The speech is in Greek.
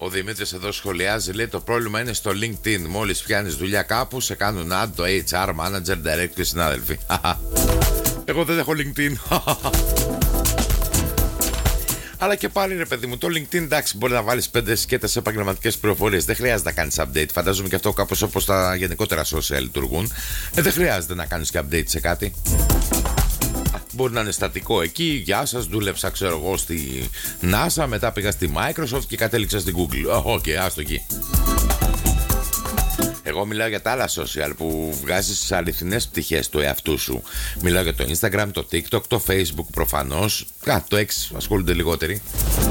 Ο Δημήτρης εδώ σχολιάζει, λέει: το πρόβλημα είναι στο LinkedIn. Μόλις πιάνεις δουλειά κάπου, σε κάνουν ad το HR, manager, director και συνάδελφοι. Εγώ δεν έχω LinkedIn. Αλλά και πάλι ρε παιδί μου, το LinkedIn εντάξει, μπορεί να βάλεις 5 σκέτες επαγγελματικές πληροφορίες. Δεν χρειάζεται να κάνεις update. Φαντάζομαι και αυτό κάπως όπως τα γενικότερα social λειτουργούν. Δεν χρειάζεται να κάνεις και update σε κάτι. Μπορεί να είναι στατικό εκεί. Γεια σας, δούλεψα ξέρω εγώ στη NASA, μετά πήγα στη Microsoft και κατέληξα στην Google. Οκ, άστο εκεί. Εγώ μιλάω για τα άλλα social που βγάζεις τις αληθινές πτυχές του εαυτού σου. Μιλάω για το Instagram, το TikTok, το Facebook προφανώς. Το X ασχολούνται λιγότεροι.